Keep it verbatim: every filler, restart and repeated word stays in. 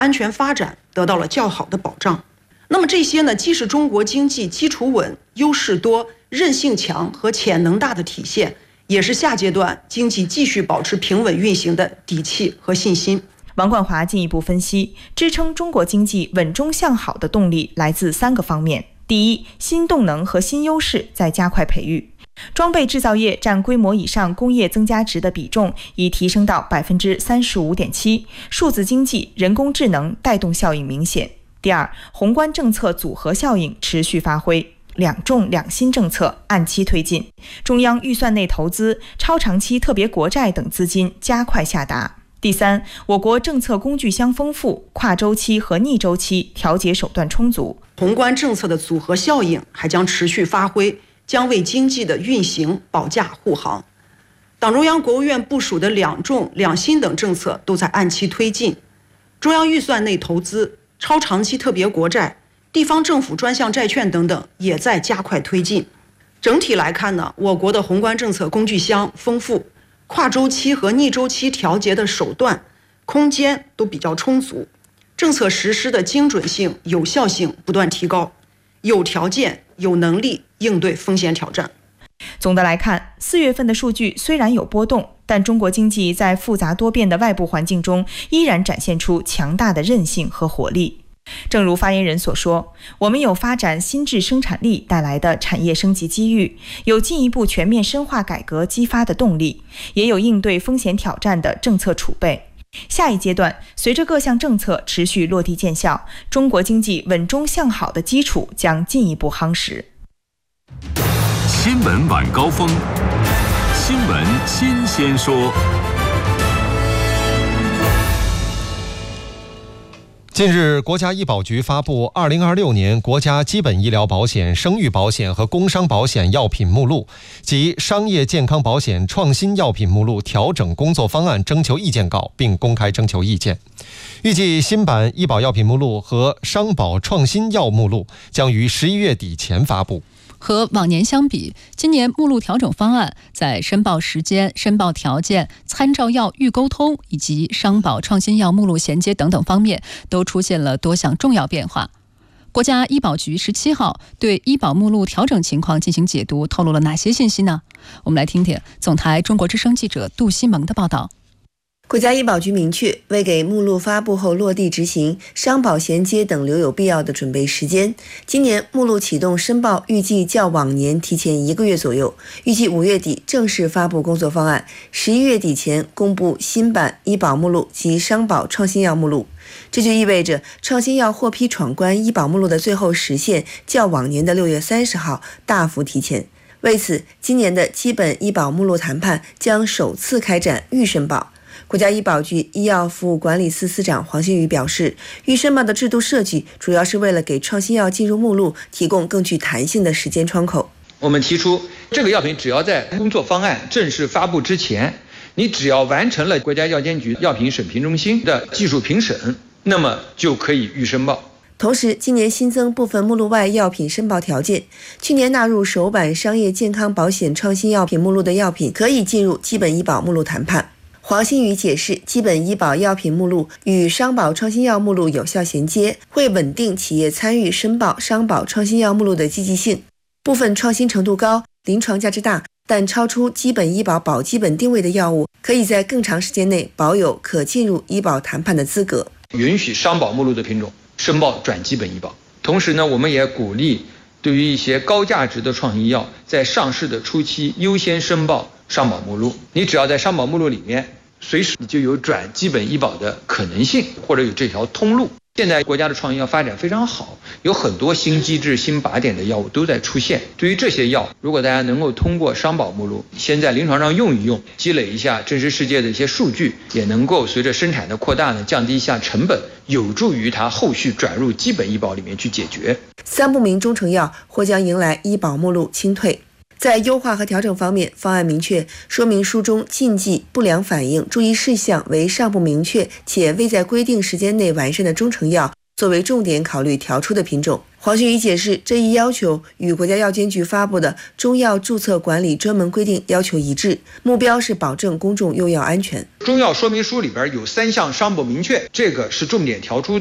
安全发展得到了较好的保障。那么这些呢，既是中国经济基础稳、优势多、韧性强和潜能大的体现，也是下阶段经济继续保持平稳运行的底气和信心。 王冠华进一步分析，支撑中国经济稳中向好的动力来自三个方面。第一，新动能和新优势在加快培育，装备制造业占规模以上工业增加值的比重已提升到 百分之三十五点七， 数字经济、人工智能带动效应明显。第二，宏观政策组合效应持续发挥，两重两新政策按期推进，中央预算内投资、超长期特别国债等资金加快下达。第三，我国政策工具箱丰富，跨周期和逆周期调节手段充足， 宏观政策的组合效应还将持续发挥，将为经济的运行保驾护航。党中央、国务院部署的两重两新等政策都在按期推进，中央预算内投资、超长期特别国债、地方政府专项债券等等也在加快推进。整体来看呢，我国的宏观政策工具箱丰富，跨周期和逆周期调节的手段、空间都比较充足，政策实施的精准性、有效性不断提高，有条件、有能力应对风险挑战。 总的来看，四月份的数据虽然有波动，但中国经济在复杂多变的外部环境中依然展现出强大的韧性和活力。正如发言人所说，我们有发展新质生产力带来的产业升级机遇，有进一步全面深化改革激发的动力，也有应对风险挑战的政策储备。下一阶段，随着各项政策持续落地见效，中国经济稳中向好的基础将进一步夯实。 新闻晚高峰，新闻新鲜说。 近日，国家医保局发布二零二六年国家基本医疗保险、生育保险和工伤保险药品目录及商业健康保险创新药品目录调整工作方案征求意见稿，并公开征求意见。预计新版医保药品目录和商保创新药目录将于十一月底前发布。 和往年相比，今年目录调整方案在申报时间、申报条件、参照药预沟通以及商保创新药目录衔接等等方面都出现了多项重要变化。国家医保局十七号对医保目录调整情况进行解读，透露了哪些信息呢？我们来听听总台中国之声记者杜西蒙的报道。 国家医保局明确，为给目录发布后落地执行、商保衔接等留有必要的准备时间，今年目录启动申报预计较往年提前一个月左右，预计五月底正式发布工作方案，十一月底前公布新版医保目录及商保创新药目录。这就意味着创新药获批闯关医保目录的最后时限较往年的六月三十号大幅提前。为此，今年的基本医保目录谈判将首次开展预申报。国家医保局医药服务管理司司长黄新宇表示，预申报的制度设计主要是为了给创新药进入目录提供更具弹性的时间窗口。 我们提出，这个药品只要在工作方案正式发布之前，你只要完成了国家药监局药品审评中心的技术评审，那么就可以预申报。 同时，今年新增部分目录外药品申报条件，去年纳入首版商业健康保险创新药品目录的药品可以进入基本医保目录谈判。黄新宇解释，基本医保药品目录与商保创新药目录有效衔接，会稳定企业参与申报商保创新药目录的积极性。部分创新程度高、临床价值大，但超出基本医保保基本定位的药物，可以在更长时间内保有可进入医保谈判的资格。 允许商保目录的品种申报转基本医保。同时呢，我们也鼓励对于一些高价值的创新药，在上市的初期优先申报商保目录。你只要在商保目录里面，随时就有转基本医保的可能性，或者有这条通路。现在国家的创新药发展非常好，有很多新机制、新靶点的药物都在出现。对于这些药，如果大家能够通过商保目录先在临床上用一用，积累一下真实世界的一些数据，也能够随着生产的扩大呢，降低一下成本，有助于它后续转入基本医保里面去解决。 三不明中成药或将迎来医保目录清退。在优化和调整方面，方案明确说明书中禁忌、不良反应、注意事项为尚不明确且未在规定时间内完善的中成药作为重点考虑调出的品种。 黄旭宇解释，这一要求与国家药监局发布的《中药注册管理专门规定》要求一致，目标是保证公众用药安全。 中药说明书里边有三项商标明确，这个是重点调出。